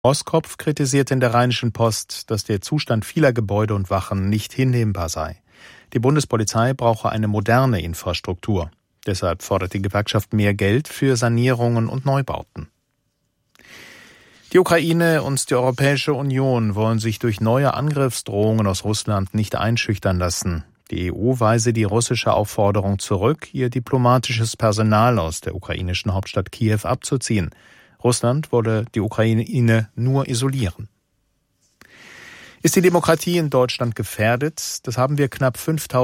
Roskopf kritisiert in der Rheinischen Post, dass der Zustand vieler Gebäude und Wachen nicht hinnehmbar sei. Die Bundespolizei brauche eine moderne Infrastruktur. Deshalb fordert die Gewerkschaft mehr Geld für Sanierungen und Neubauten. Die Ukraine und die Europäische Union wollen sich durch neue Angriffsdrohungen aus Russland nicht einschüchtern lassen. Die EU weise die russische Aufforderung zurück, ihr diplomatisches Personal aus der ukrainischen Hauptstadt Kiew abzuziehen. Russland wolle die Ukraine nur isolieren. Ist die Demokratie in Deutschland gefährdet? Das haben wir knapp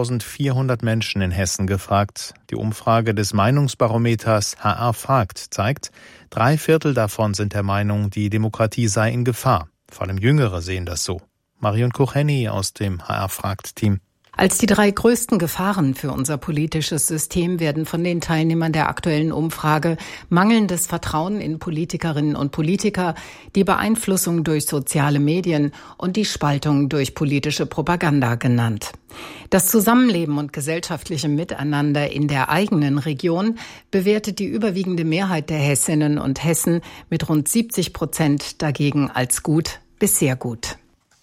5.400 Menschen in Hessen gefragt. Die Umfrage des Meinungsbarometers HR fragt zeigt, 3/4 davon sind der Meinung, die Demokratie sei in Gefahr. Vor allem Jüngere sehen das so. Marion Kucheni aus dem HR fragt Team. Als die 3 größten Gefahren für unser politisches System werden von den Teilnehmern der aktuellen Umfrage mangelndes Vertrauen in Politikerinnen und Politiker, die Beeinflussung durch soziale Medien und die Spaltung durch politische Propaganda genannt. Das Zusammenleben und gesellschaftliche Miteinander in der eigenen Region bewertet die überwiegende Mehrheit der Hessinnen und Hessen mit rund 70% dagegen als gut bis sehr gut.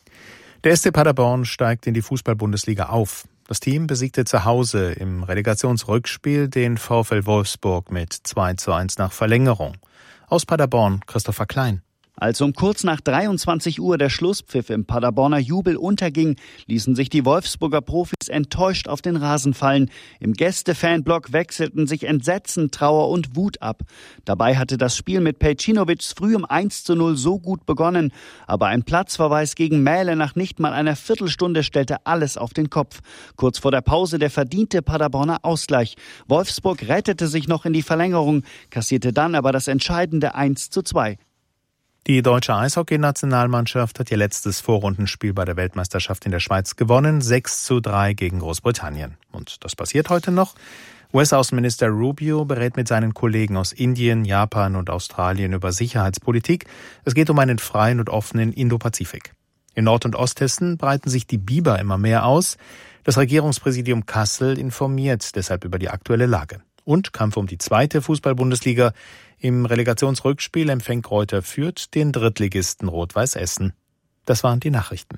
Der SC Paderborn steigt in die Fußball-Bundesliga auf. Das Team besiegte zu Hause im Relegationsrückspiel den VfL Wolfsburg mit 2:1 nach Verlängerung. Aus Paderborn Christopher Klein. Als um kurz nach 23 Uhr der Schlusspfiff im Paderborner Jubel unterging, ließen sich die Wolfsburger Profis enttäuscht auf den Rasen fallen. Im Gäste-Fanblock wechselten sich Entsetzen, Trauer und Wut ab. Dabei hatte das Spiel mit Pejcinovic früh um 1:0 so gut begonnen. Aber ein Platzverweis gegen Mähle nach nicht mal einer Viertelstunde stellte alles auf den Kopf. Kurz vor der Pause der verdiente Paderborner Ausgleich. Wolfsburg rettete sich noch in die Verlängerung, kassierte dann aber das entscheidende 1:2. Die deutsche Eishockey-Nationalmannschaft hat ihr letztes Vorrundenspiel bei der Weltmeisterschaft in der Schweiz gewonnen, 6:3 gegen Großbritannien. Und das passiert heute noch. US-Außenminister Rubio berät mit seinen Kollegen aus Indien, Japan und Australien über Sicherheitspolitik. Es geht um einen freien und offenen Indopazifik. In Nord- und Osthessen breiten sich die Biber immer mehr aus. Das Regierungspräsidium Kassel informiert deshalb über die aktuelle Lage. Und Kampf um die 2. Fußball-Bundesliga. Im Relegationsrückspiel empfängt Greuther Fürth den Drittligisten Rot-Weiß Essen. Das waren die Nachrichten.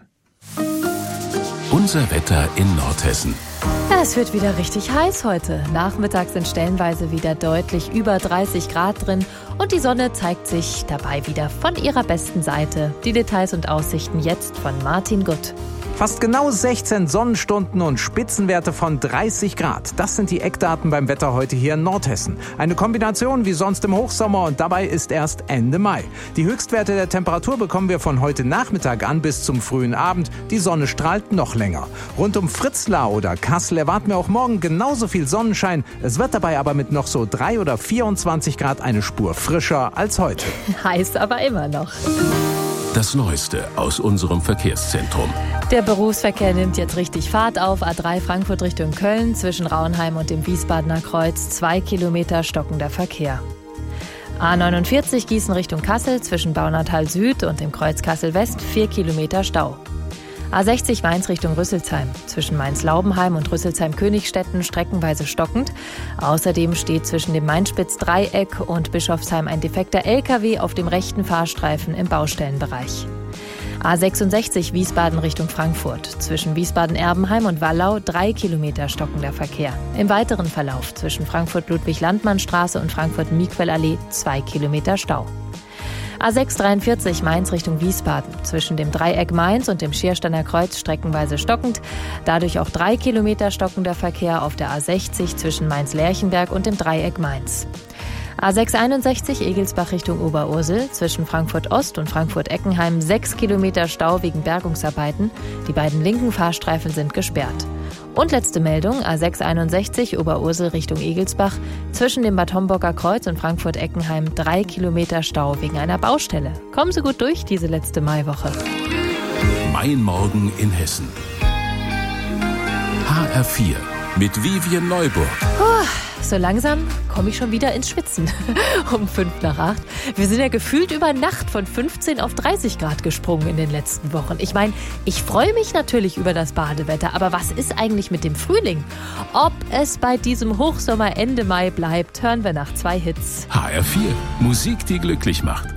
Unser Wetter in Nordhessen. Ja, es wird wieder richtig heiß heute. Nachmittags sind stellenweise wieder deutlich über 30 Grad drin und die Sonne zeigt sich dabei wieder von ihrer besten Seite. Die Details und Aussichten jetzt von Martin Gutt. Fast genau 16 Sonnenstunden und Spitzenwerte von 30 Grad. Das sind die Eckdaten beim Wetter heute hier in Nordhessen. Eine Kombination wie sonst im Hochsommer und dabei ist erst Ende Mai. Die Höchstwerte der Temperatur bekommen wir von heute Nachmittag an bis zum frühen Abend. Die Sonne strahlt noch länger. Rund um Fritzlar oder Kassel erwarten wir auch morgen genauso viel Sonnenschein. Es wird dabei aber mit noch so 3 oder 24 Grad eine Spur frischer als heute. Heiß aber immer noch. Das Neueste aus unserem Verkehrszentrum. Der Berufsverkehr nimmt jetzt richtig Fahrt auf. A3 Frankfurt Richtung Köln zwischen Rauenheim und dem Wiesbadener Kreuz 2 Kilometer stockender Verkehr. A49 Gießen Richtung Kassel zwischen Baunatal Süd und dem Kreuz Kassel West 4 Kilometer Stau. A60 Mainz Richtung Rüsselsheim zwischen Mainz-Laubenheim und Rüsselsheim-Königstetten streckenweise stockend. Außerdem steht zwischen dem Mainspitz-Dreieck und Bischofsheim ein defekter LKW auf dem rechten Fahrstreifen im Baustellenbereich. A66 Wiesbaden Richtung Frankfurt zwischen Wiesbaden-Erbenheim und Wallau 3 Kilometer stockender Verkehr. Im weiteren Verlauf zwischen Frankfurt-Ludwig-Landmann-Straße und Frankfurt-Miquel-Allee 2 Kilometer Stau. A643 Mainz Richtung Wiesbaden zwischen dem Dreieck Mainz und dem Schiersteiner Kreuz streckenweise stockend. Dadurch auch 3 Kilometer stockender Verkehr auf der A60 zwischen Mainz-Lerchenberg und dem Dreieck Mainz. A661 Egelsbach Richtung Oberursel zwischen Frankfurt Ost und Frankfurt-Eckenheim 6 Kilometer Stau wegen Bergungsarbeiten. Die beiden linken Fahrstreifen sind gesperrt. Und letzte Meldung, A661 Oberursel Richtung Egelsbach zwischen dem Bad Homburger Kreuz und Frankfurt-Eckenheim 3 Kilometer Stau wegen einer Baustelle. Kommen Sie gut durch diese letzte Maiwoche. Mein Morgen in Hessen. HR4 mit Vivian Neuburg. So langsam komme ich schon wieder ins Schwitzen. Um 7:55. Wir sind ja gefühlt über Nacht von 15 auf 30 Grad gesprungen in den letzten Wochen. Ich meine, ich freue mich natürlich über das Badewetter, aber was ist eigentlich mit dem Frühling? Ob es bei diesem Hochsommer Ende Mai bleibt, hören wir nach 2 Hits. HR4, Musik, die glücklich macht.